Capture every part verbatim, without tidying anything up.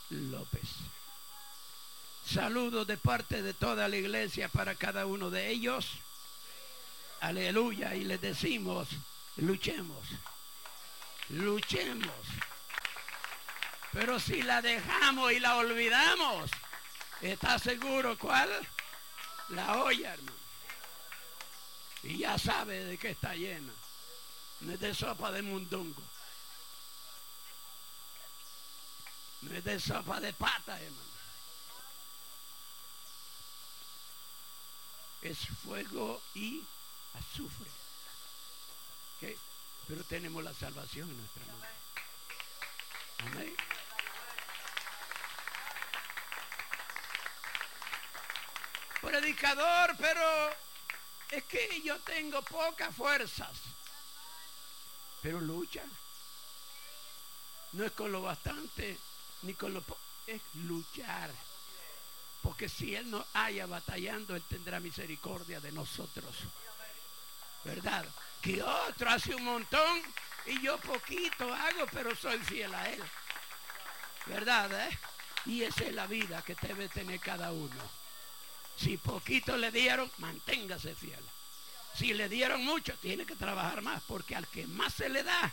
López. Saludos de parte de toda la iglesia para cada uno de ellos. Aleluya. Y les decimos, luchemos. Luchemos. Pero si la dejamos y la olvidamos, ¿está seguro cuál? La olla, hermano. Y ya sabe de qué está llena. No es de sopa de mundungo. No es de sopa de pata, hermano. Es fuego y azufre. ¿Okay? Pero tenemos la salvación en nuestra mano. Amén. Predicador, pero es que yo tengo pocas fuerzas. Pero lucha. No es con lo bastante ni con lo poco, es luchar. Porque si Él nos haya batallando, Él tendrá misericordia de nosotros. ¿Verdad? Que otro hace un montón y yo poquito hago, pero soy fiel a Él. ¿Verdad? Eh? Y esa es la vida que debe tener cada uno. Si poquito le dieron, manténgase fiel. Si le dieron mucho, tiene que trabajar más, porque al que más se le da,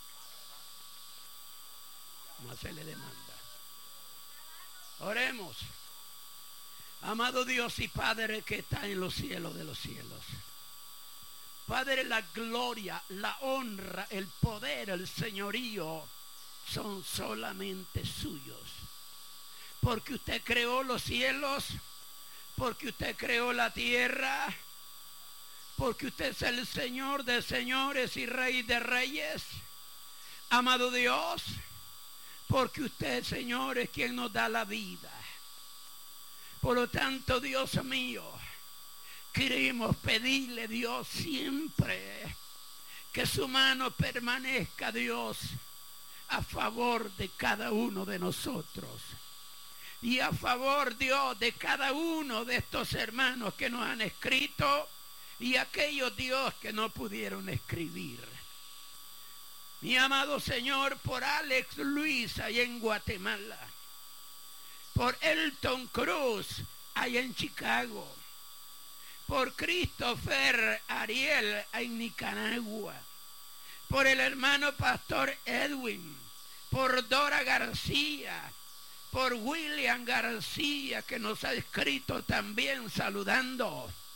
más se le demanda. Oremos. Amado Dios y Padre que está en los cielos de los cielos. Padre, la gloria, la honra, el poder, el señorío son solamente suyos. Porque usted creó los cielos, porque usted creó la tierra, porque usted es el Señor de señores y Rey de reyes. Amado Dios, porque usted, Señor, es quien nos da la vida. Por lo tanto, Dios mío, queremos pedirle, Dios, siempre que su mano permanezca, Dios, a favor de cada uno de nosotros. Y a favor, Dios, de cada uno de estos hermanos que nos han escrito y aquellos, Dios, que no pudieron escribir. Mi amado Señor, por Alex Luis allá en Guatemala, por Elton Cruz allá en Chicago, por Christopher Ariel en Nicaragua, por el hermano pastor Edwin, por Dora García, por William García que nos ha escrito también saludando,